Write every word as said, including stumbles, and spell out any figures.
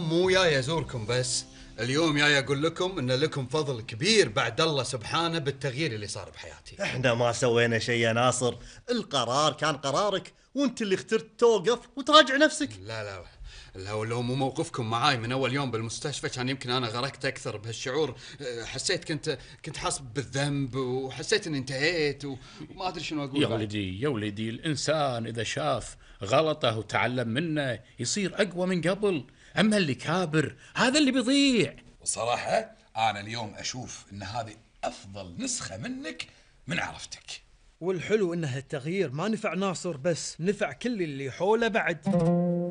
اليوم مو جاي ازوركم بس، اليوم جاي اقول لكم ان لكم فضل كبير بعد الله سبحانه بالتغيير اللي صار بحياتي. احنا ما سوينا شيء يا ناصر، القرار كان قرارك وانت اللي اخترت توقف وتراجع نفسك. لا لا لو لو مو موقفكم معاي من اول يوم بالمستشفى كان يمكن انا غرقت اكثر بهالشعور. حسيت كنت كنت حاسس بالذنب وحسيت اني انتهيت وما ادري شنو اقول. يا ولدي يا ولدي، الانسان اذا شاف غلطه وتعلم منه يصير اقوى من قبل، اما اللي كابر هذا اللي بيضيع. وصراحه انا اليوم اشوف ان هذه افضل نسخه منك من عرفتك. والحلو إن هالتغيير ما نفع ناصر بس، نفع كل اللي حوله بعد.